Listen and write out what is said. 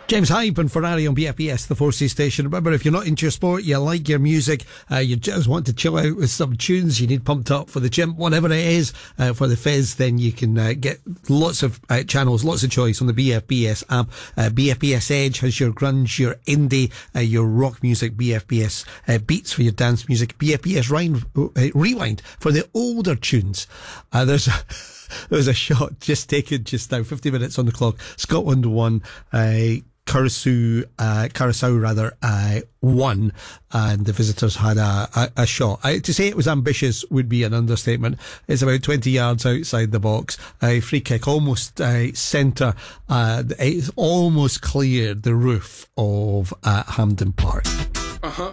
James Hype and Ferrari on BFBS, the 4C station. Remember, if you're not into your sport, you like your music, you just want to chill out with some tunes, you need pumped up for the gym, whatever it is, for the fizz, then you can get lots of channels, lots of choice on the BFBS app. BFBS Edge has your grunge, your indie, your rock music, BFBS Beats for your dance music, BFBS Rewind for the older tunes. There was a shot just taken just now, 50 minutes on the clock. Scotland won, Curacao won, and the visitors had a shot. To say it was ambitious would be an understatement. It's about 20 yards outside the box. A free kick, almost centre. It's almost cleared the roof of Hampden Park.